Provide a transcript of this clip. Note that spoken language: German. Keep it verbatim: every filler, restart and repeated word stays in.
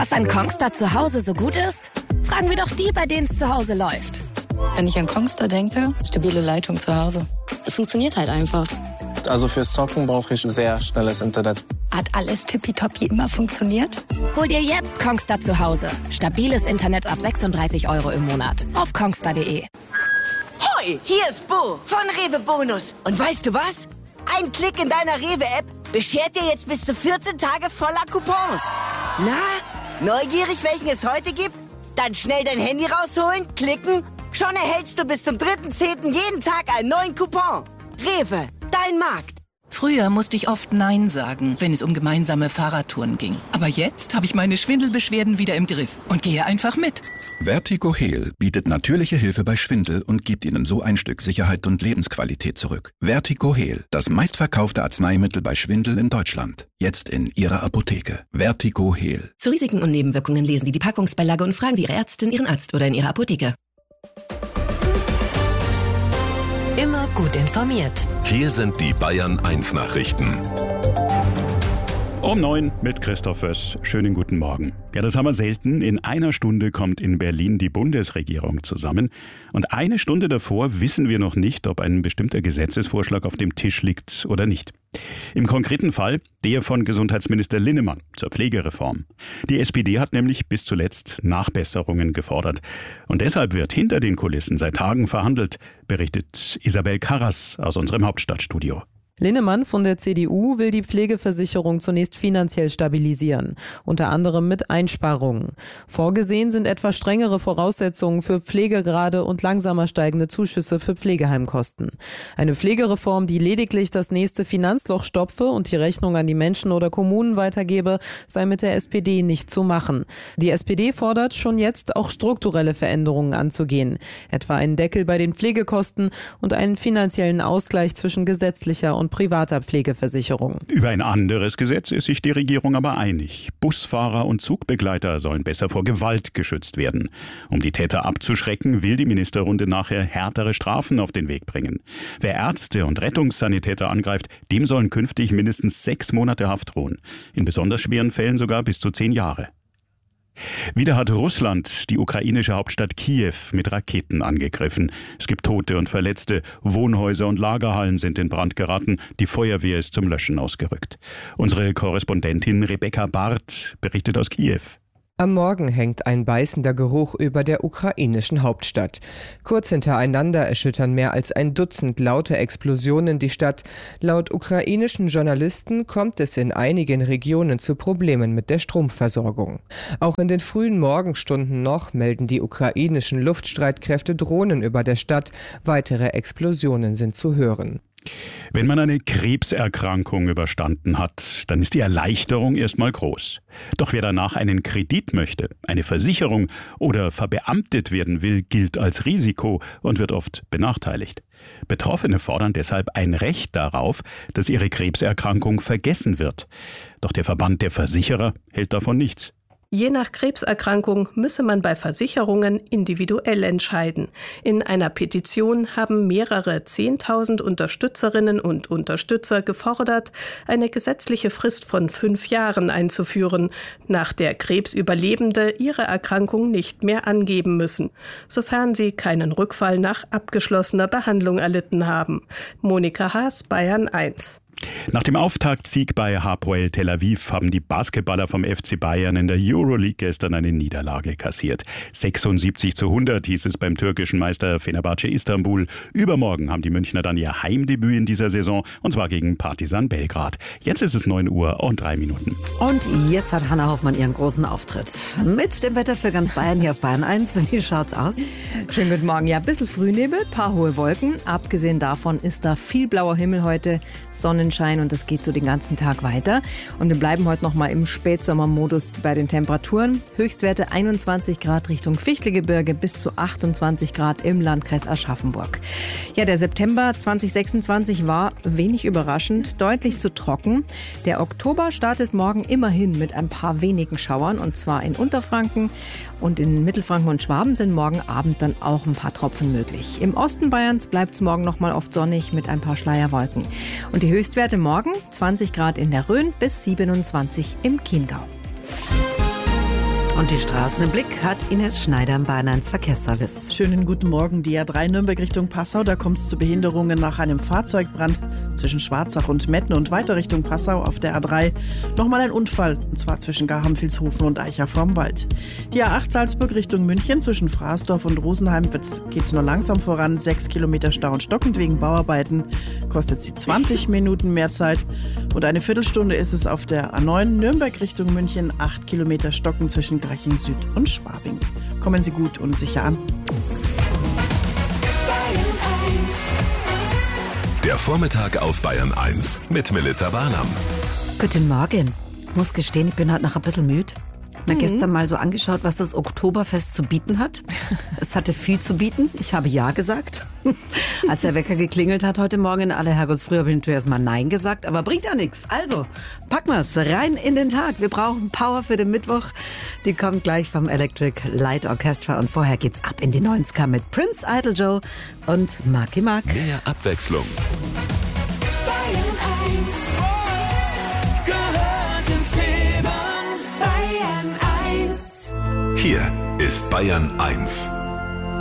Was an Kongstar zu Hause so gut ist? Fragen wir doch die, bei denen es zu Hause läuft. Wenn ich an Kongstar denke, stabile Leitung zu Hause. Es funktioniert halt einfach. Also fürs Zocken brauche ich sehr schnelles Internet. Hat alles tippitoppi immer funktioniert? Hol dir jetzt Kongstar zu Hause. Stabiles Internet ab sechsunddreißig Euro im Monat. Auf kongstar punkt de. Hoi, hier ist Bo von Rewe Bonus. Und weißt du was? Ein Klick in deiner Rewe-App beschert dir jetzt bis zu vierzehn Tage voller Coupons. Na, neugierig, welchen es heute gibt? Dann schnell dein Handy rausholen, klicken. Schon erhältst du bis zum dritten zehnten jeden Tag einen neuen Coupon. Rewe, dein Markt. Früher musste ich oft Nein sagen, wenn es um gemeinsame Fahrradtouren ging. Aber jetzt habe ich meine Schwindelbeschwerden wieder im Griff und gehe einfach mit. Vertigo Heal bietet natürliche Hilfe bei Schwindel und gibt Ihnen so ein Stück Sicherheit und Lebensqualität zurück. Vertigo Heal, das meistverkaufte Arzneimittel bei Schwindel in Deutschland. Jetzt in Ihrer Apotheke. Vertigo Heal. Zu Risiken und Nebenwirkungen lesen Sie die Packungsbeilage und fragen Sie Ihre Ärztin, Ihren Arzt oder in Ihrer Apotheke. Immer gut informiert. Hier sind die Bayern eins Nachrichten. Um neun mit Christoph Föß. Schönen guten Morgen. Ja, das haben wir selten. In einer Stunde kommt in Berlin die Bundesregierung zusammen. Und eine Stunde davor wissen wir noch nicht, ob ein bestimmter Gesetzesvorschlag auf dem Tisch liegt oder nicht. Im konkreten Fall der von Gesundheitsminister Linnemann zur Pflegereform. Die S P D hat nämlich bis zuletzt Nachbesserungen gefordert. Und deshalb wird hinter den Kulissen seit Tagen verhandelt, berichtet Isabel Karras aus unserem Hauptstadtstudio. Linnemann von der C D U will die Pflegeversicherung zunächst finanziell stabilisieren, unter anderem mit Einsparungen. Vorgesehen sind etwa strengere Voraussetzungen für Pflegegrade und langsamer steigende Zuschüsse für Pflegeheimkosten. Eine Pflegereform, die lediglich das nächste Finanzloch stopfe und die Rechnung an die Menschen oder Kommunen weitergebe, sei mit der S P D nicht zu machen. Die S P D fordert schon jetzt auch strukturelle Veränderungen anzugehen, etwa einen Deckel bei den Pflegekosten und einen finanziellen Ausgleich zwischen gesetzlicher und privater Pflegeversicherung. Über ein anderes Gesetz ist sich die Regierung aber einig. Busfahrer und Zugbegleiter sollen besser vor Gewalt geschützt werden. Um die Täter abzuschrecken, will die Ministerrunde nachher härtere Strafen auf den Weg bringen. Wer Ärzte und Rettungssanitäter angreift, dem sollen künftig mindestens sechs Monate Haft drohen. In besonders schweren Fällen sogar bis zu zehn Jahre. Wieder hat Russland die ukrainische Hauptstadt Kiew mit Raketen angegriffen. Es gibt Tote und Verletzte, Wohnhäuser und Lagerhallen sind in Brand geraten, die Feuerwehr ist zum Löschen ausgerückt. Unsere Korrespondentin Rebecca Barth berichtet aus Kiew. Am Morgen hängt ein beißender Geruch über der ukrainischen Hauptstadt. Kurz hintereinander erschüttern mehr als ein Dutzend laute Explosionen die Stadt. Laut ukrainischen Journalisten kommt es in einigen Regionen zu Problemen mit der Stromversorgung. Auch in den frühen Morgenstunden noch melden die ukrainischen Luftstreitkräfte Drohnen über der Stadt. Weitere Explosionen sind zu hören. Wenn man eine Krebserkrankung überstanden hat, dann ist die Erleichterung erstmal groß. Doch wer danach einen Kredit möchte, eine Versicherung oder verbeamtet werden will, gilt als Risiko und wird oft benachteiligt. Betroffene fordern deshalb ein Recht darauf, dass ihre Krebserkrankung vergessen wird. Doch der Verband der Versicherer hält davon nichts. Je nach Krebserkrankung müsse man bei Versicherungen individuell entscheiden. In einer Petition haben mehrere Zehntausend Unterstützerinnen und Unterstützer gefordert, eine gesetzliche Frist von fünf Jahren einzuführen, nach der Krebsüberlebende ihre Erkrankung nicht mehr angeben müssen, sofern sie keinen Rückfall nach abgeschlossener Behandlung erlitten haben. Monika Haas, Bayern eins. Nach dem Auftaktsieg bei Hapoel Tel Aviv haben die Basketballer vom F C Bayern in der Euroleague gestern eine Niederlage kassiert. sechsundsiebzig zu hundert hieß es beim türkischen Meister Fenerbahce Istanbul. Übermorgen haben die Münchner dann ihr Heimdebüt in dieser Saison, und zwar gegen Partizan Belgrad. Jetzt ist es neun Uhr und drei Minuten. Und jetzt hat Hannah Hoffmann ihren großen Auftritt. Mit dem Wetter für ganz Bayern hier auf Bayern eins. Wie schaut's aus? Schönen guten Morgen. Ja, ein bisschen Frühnebel, paar hohe Wolken. Abgesehen davon ist da viel blauer Himmel heute, Sonnenschein, und das geht so den ganzen Tag weiter. Und wir bleiben heute noch mal im Spätsommermodus bei den Temperaturen. Höchstwerte einundzwanzig Grad Richtung Fichtelgebirge bis zu achtundzwanzig Grad im Landkreis Aschaffenburg. Ja, der September zwanzig sechsundzwanzig war wenig überraschend, deutlich zu trocken. Der Oktober startet morgen immerhin mit ein paar wenigen Schauern, und zwar in Unterfranken, und in Mittelfranken und Schwaben sind morgen Abend dann auch ein paar Tropfen möglich. Im Osten Bayerns bleibt es morgen noch mal oft sonnig mit ein paar Schleierwolken. Und die Höchstwerte morgen zwanzig Grad in der Rhön bis siebenundzwanzig im Chiemgau. Und die Straßen im Blick hat Ines Schneider im Bayern eins Verkehrsservice. Schönen guten Morgen. Die A drei Nürnberg Richtung Passau, da kommt es zu Behinderungen nach einem Fahrzeugbrand zwischen Schwarzach und Metten und weiter Richtung Passau auf der A drei. Nochmal ein Unfall, und zwar zwischen Garhamvilshofen und Eicher vorm Wald. Die A acht Salzburg Richtung München, zwischen Fraßdorf und Rosenheim geht es nur langsam voran. Sechs Kilometer Stau und stockend wegen Bauarbeiten. Kostet sie zwanzig Minuten mehr Zeit. Und eine Viertelstunde ist es auf der A neun Nürnberg Richtung München. Acht Kilometer stocken zwischen Garching Süd und Schwabing. Kommen Sie gut und sicher an. Der Vormittag auf Bayern eins mit Melita Barnam. Guten Morgen. Ich muss gestehen, ich bin heute noch ein bisschen müde. Ich habe mir gestern mal so angeschaut, was das Oktoberfest zu bieten hat. Es hatte viel zu bieten. Ich habe Ja gesagt. Als der Wecker geklingelt hat heute Morgen in aller Herrgottsfrüh, habe ich natürlich erstmal Nein gesagt, aber bringt ja nichts. Also, packen wir's rein in den Tag. Wir brauchen Power für den Mittwoch. Die kommt gleich vom Electric Light Orchestra und vorher geht's ab in die neunziger mit Prince, Idol Joe und Marky Mark. Mehr Abwechslung. Hier ist Bayern eins.